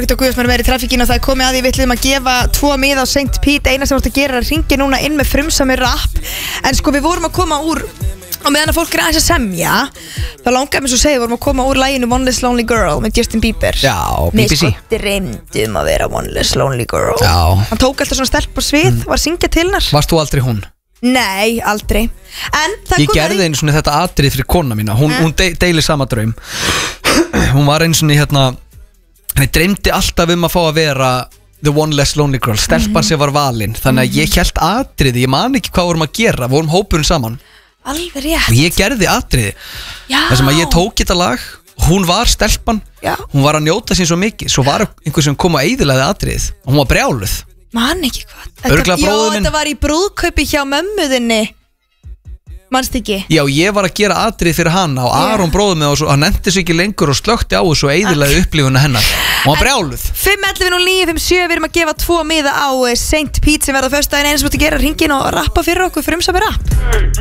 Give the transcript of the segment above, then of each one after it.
Viktor Guðjónsson er í trafikkinu og það er komið að því við ætlum að gefa 2 miða á St. Pete. Eina sem þú ert að gera er að hringja núna inn með frumsamur rap. En sko við vorum að koma úr, og meðan að fólk er aðeins að semja, þá langaði mér svo að segja, við vorum að koma úr laginu One Less Lonely Girl með Justin Bieber. Já, BBC. Mér sko dreymdum að vera One Less Lonely Girl. Já. Hann tók alltaf svona stelp á svið, var að syngja til hennar. Varst þú aldrei hún? Nei, aldrei. En það Ég gerði einu svona þetta atrið fyrir kona mína. Hún deilir sama draum. Hún var einu svona hérna, henni dreymdi alltaf að fá að vera The One Less Lonely Girl, stelpan sem var valin. Þannig að ég hélt atriði, ég man ekki hvað vorum að gera, við vorum hópurinn saman. Alveg rétt. Og ég gerði atriði. Það sem að ég tók þetta lag, hún var stelpan. Já. Hún var að njóta sín svo mikið. Svo var einhver sem kom að eyðilegði atriðið og hún var brjáluð. Man ekki hvað. Örugglega bróðir minn. Já, þetta var í brúðkaupi hjá mömmuðinni. Manst ekki? Já, ég var að gera atrið fyrir hana og Aron bróður með og hann nefndi sig ekki lengur og slökti á þessu og eyðilegði upplifuna hennar. Hún var brjáluð. 511-0957, við erum að gefa 2 miða á St. Pete sem verða föstudaginn. Eins og þú gera hringin og rappa fyrir okkur frumsamur rapp.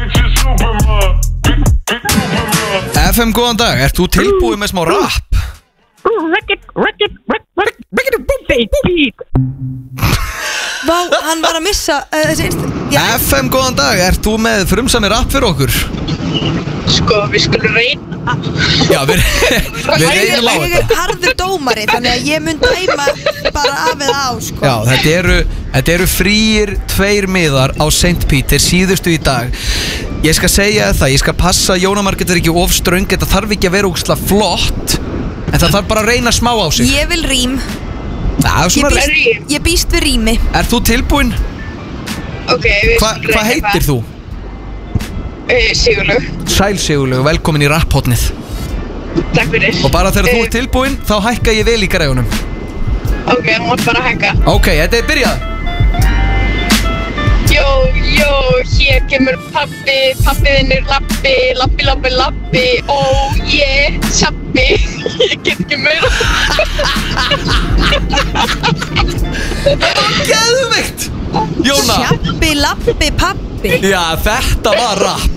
FM, góðan dag, ert þú tilbúið með smá rapp? Vá, hann var að missa þessi FM, góðan dag, ert þú með frumsamur rapp fyrir okkur? Sko, við skulum reyna. Já, við reynum á Ég þetta. er harður dómari, þannig að ég mun dæma bara af eða á, sko. Já, þetta eru fríir 2 miðar á St. Pete, þeir síðustu í dag. Ég skal segja það, ég skal passa að Jóna Margrét er ekki of ströng, þetta þarf ekki að vera úkslega flott, en það þarf bara að reyna smá á sig. Ég vil rím. Ég býst við rími. Er þú tilbúin? Ok, við skulum reyna. Hvað heitir þú? Sigurlaug. Sæl Sigurlaug, velkomin í rapphotnið. Takk fyrir. Og bara þegar þú ert tilbúin, þá hækka ég vel í græjunum. Ok, þú mátt bara hækka. Ok, þetta er byrjað. Jó, hér kemur pappiðinn er lappi, ó, ég, sappi, ég get ekki meira. Geðveikt! Jóna! Sjappi, lappi, pappi. Já, þetta var rapp.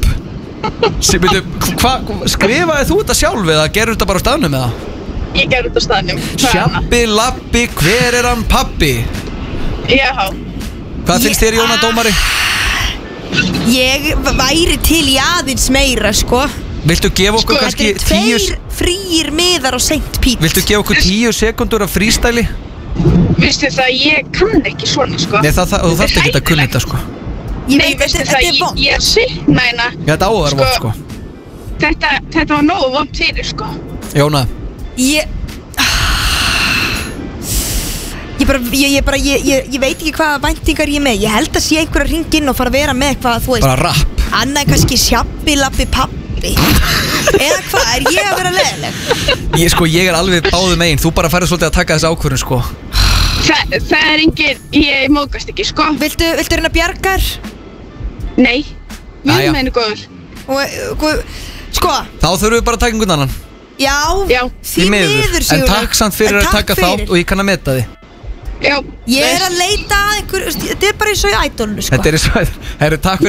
Skrifaði þú þetta sjálf eða gerur þetta bara á staðnum eða? Ég gerði þetta á staðnum. Sjappi, lappi, hver er hann pappi? Já. Hvað finnst þér, Jóna dómari? Ég væri til í aðeins meira, sko. Viltu gefa okkur kannski 10... Þetta eru 2 fríir miðar á St. Pete. Viltu gefa okkur 10 sekundur af frístæli? Vistu það, ég kann ekki svona, sko. Nei, þú þarft ekki að kunna þetta, sko. Nei, veistu það, ég er sýkna hérna. Já, þetta áður vont, sko. Þetta var nógu vont fyrir, sko. Jóna. Ég veit ekki hvaða væntingar ég er með. Ég held að sé einhver að hringa inn og fara að vera með eitthvað, þú veist. Bara rapp. Annað kannski sjappi, lappi, pappi. Eða hvað, er ég að vera leiðileg? Ég er alveg báðum megin. Þú bara færðu svolítið að taka þessi ákvörðun, sko. Það er engin, ég móðgast ekki, sko. Viltu reyna að bjarga þér? Nei, við erum henni góður. Sko. Þá þurfum við bara að taka einhvern annan. Já, því miður, Sigurlaug. En takk samt fyrir að taka þátt og ég kann að meta þig. Já. Ég er að leita að einhver, þetta er bara eins og í Idolinu, sko. Þetta er eins og, takk fyrir